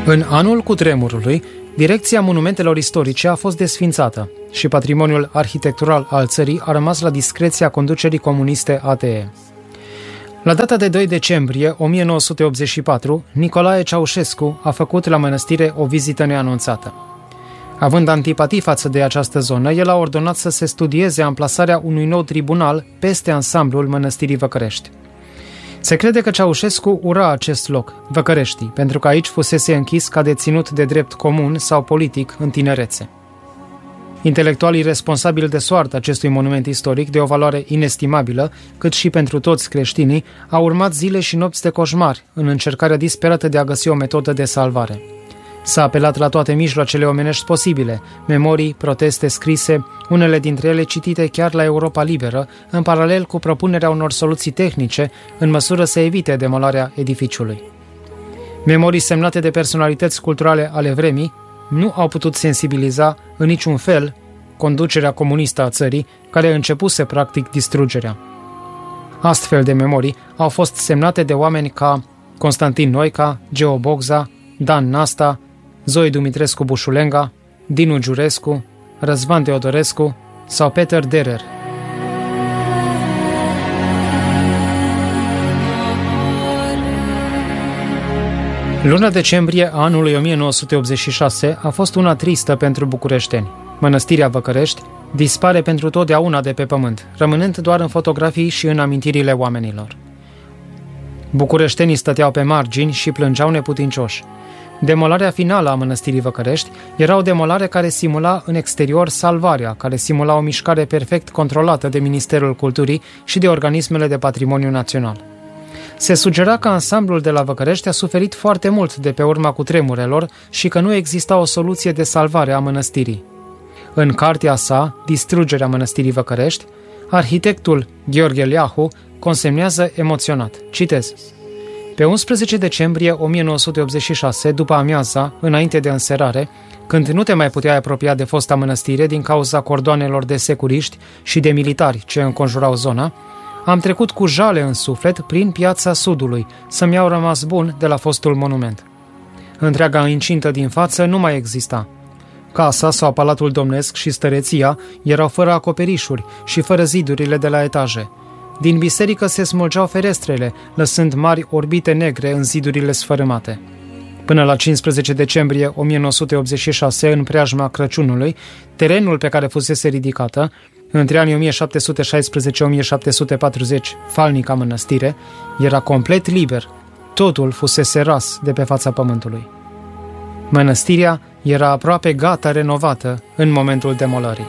În anul cutremurului, Direcția Monumentelor Istorice a fost desființată și patrimoniul arhitectural al țării a rămas la discreția conducerii comuniste ATE. La data de 2 decembrie 1984, Nicolae Ceaușescu a făcut la mănăstire o vizită neanunțată. Având antipatii față de această zonă, el a ordonat să se studieze amplasarea unui nou tribunal peste ansamblul mănăstirii Văcărești. Se crede că Ceaușescu ura acest loc, Văcăreștii, pentru că aici fusese închis ca deținut de drept comun sau politic în tinerețe. Intelectualii responsabili de soarta acestui monument istoric, de o valoare inestimabilă, cât și pentru toți creștinii, au urmat zile și nopți de coșmari în încercarea disperată de a găsi o metodă de salvare. S-a apelat la toate mijloacele omenești posibile, memorii, proteste scrise, unele dintre ele citite chiar la Europa Liberă, în paralel cu propunerea unor soluții tehnice, în măsură să evite demolarea edificiului. Memorii semnate de personalități culturale ale vremii nu au putut sensibiliza în niciun fel conducerea comunistă a țării, care începuse practic distrugerea. Astfel de memorii au fost semnate de oameni ca Constantin Noica, Geo Bogza, Dan Nasta, Zoe Dumitrescu Bușulenga, Dinu Giurescu, Răzvan Teodorescu sau Peter Derer. Luna decembrie a anului 1986 a fost una tristă pentru bucureșteni. Mănăstirea Văcărești dispare pentru totdeauna de pe pământ, rămânând doar în fotografii și în amintirile oamenilor. Bucureștenii stăteau pe margini și plângeau neputincioși. Demolarea finală a mănăstirii Văcărești era o demolare care simula în exterior salvarea, care simula o mișcare perfect controlată de Ministerul Culturii și de organismele de patrimoniu național. Se sugera că ansamblul de la Văcărești a suferit foarte mult de pe urma cutremurelor și că nu exista o soluție de salvare a mănăstirii. În cartea sa, Distrugerea mănăstirii Văcărești, arhitectul Gheorghe Leahu consemnează emoționat. Citez. Pe 11 decembrie 1986, după amiaza, înainte de înserare, când nu te mai puteai apropia de fosta mănăstire din cauza cordoanelor de securiști și de militari ce înconjurau zona, am trecut cu jale în suflet prin Piața Sudului, să-mi iau rămas bun de la fostul monument. Întreaga incintă din față nu mai exista. Casa sau palatul domnesc și stăreția erau fără acoperișuri și fără zidurile de la etaje. Din biserică se smulgeau ferestrele, lăsând mari orbite negre în zidurile sfărâmate. Până la 15 decembrie 1986, în preajma Crăciunului, terenul pe care fusese ridicată, între anii 1716-1740, falnica mănăstire, era complet liber. Totul fusese ras de pe fața pământului. Mănăstirea era aproape gata renovată în momentul demolării.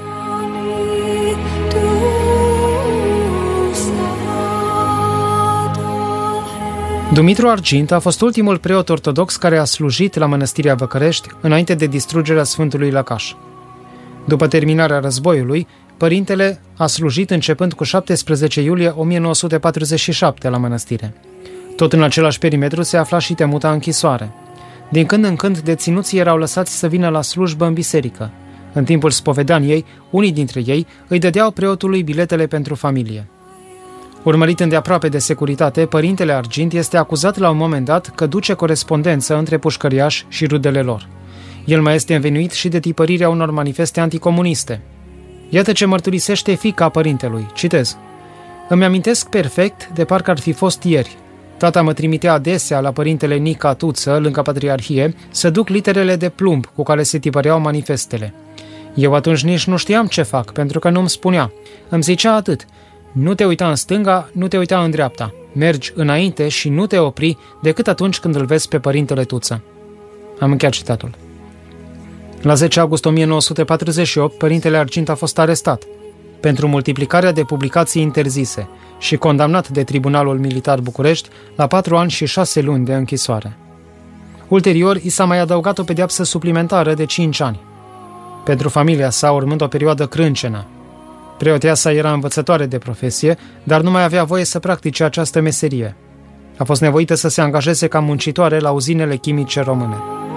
Dumitru Argint a fost ultimul preot ortodox care a slujit la mănăstirea Văcărești înainte de distrugerea Sfântului Lăcaș. După terminarea războiului, părintele a slujit începând cu 17 iulie 1947 la mănăstire. Tot în același perimetru se afla și temuta închisoare. Din când în când, deținuții erau lăsați să vină la slujbă în biserică. În timpul spovedaniei, unii dintre ei îi dădeau preotului biletele pentru familie. Urmărit îndeaproape de securitate, părintele Argint este acuzat la un moment dat că duce corespondență între pușcăriași și rudele lor. El mai este învinuit și de tipărirea unor manifeste anticomuniste. Iată ce mărturisește fiica părintelui. Citez. Îmi amintesc perfect, de parcă ar fi fost ieri. Tata mă trimitea adesea la părintele Nica Tuță, lângă Patriarhie, să duc literele de plumb cu care se tipăreau manifestele. Eu atunci nici nu știam ce fac, pentru că nu-mi spunea. Îmi zicea atât. Nu te uita în stânga, nu te uita în dreapta. Mergi înainte și nu te opri decât atunci când îl vezi pe părintele Tuță. Am încheiat citatul. La 10 august 1948, părintele Argint a fost arestat pentru multiplicarea de publicații interzise și condamnat de Tribunalul Militar București la 4 ani și 6 luni de închisoare. Ulterior, i s-a mai adăugat o pedeapsă suplimentară de 5 ani. Pentru familia sa, urmând o perioadă crâncenă. Preoteasa era învățătoare de profesie, dar nu mai avea voie să practice această meserie. A fost nevoită să se angajeze ca muncitoare la uzinele chimice române.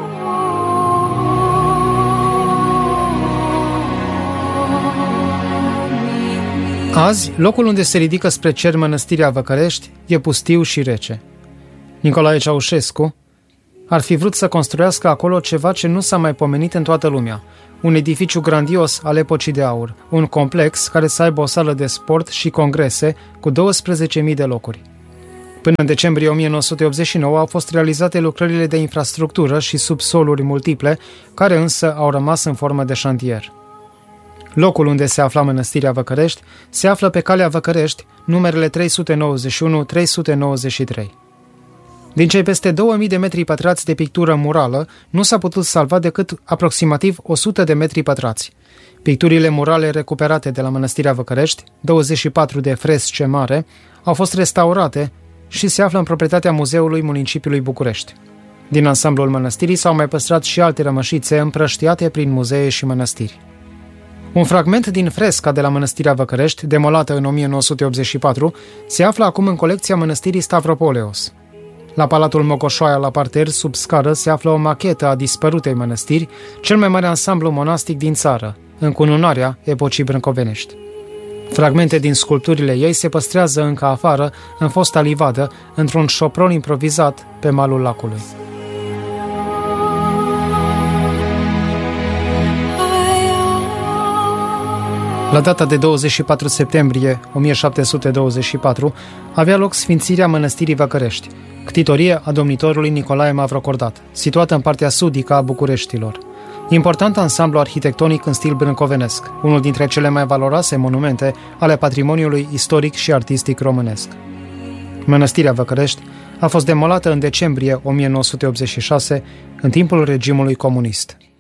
Azi, locul unde se ridică spre cer mănăstirea Văcărești e pustiu și rece. Nicolae Ceaușescu Ar fi vrut să construiască acolo ceva ce nu s-a mai pomenit în toată lumea. Un edificiu grandios al epocii de aur, un complex care să aibă o sală de sport și congrese cu 12.000 de locuri. Până în decembrie 1989 au fost realizate lucrările de infrastructură și subsoluri multiple, care însă au rămas în formă de șantier. Locul unde se afla mănăstirea Văcărești se află pe calea Văcărești, numerele 391-393. Din cei peste 2000 de metri pătrați de pictură murală, nu s-a putut salva decât aproximativ 100 de metri pătrați. Picturile murale recuperate de la mănăstirea Văcărești, 24 de fresce mare, au fost restaurate și se află în proprietatea Muzeului Municipiului București. Din ansamblul mănăstirii s-au mai păstrat și alte rămășițe împrăștiate prin muzee și mănăstiri. Un fragment din fresca de la mănăstirea Văcărești, demolată în 1984, se află acum în colecția mănăstirii Stavropoleos. La Palatul Mocoșoaia, la parter, sub scară, se află o machetă a dispărutei mănăstiri, cel mai mare ansamblu monastic din țară, încununarea epocii brâncovenești. Fragmente din sculpturile ei se păstrează încă afară, în fosta livadă, într-un șopron improvizat pe malul lacului. La data de 24 septembrie 1724 avea loc sfințirea mănăstirii Văcărești, ctitorie a domnitorului Nicolae Mavrocordat, situată în partea sudică a Bucureștilor. Important ansamblu arhitectonic în stil brâncovenesc, unul dintre cele mai valoroase monumente ale patrimoniului istoric și artistic românesc. Mănăstirea Văcărești a fost demolată în decembrie 1986, în timpul regimului comunist.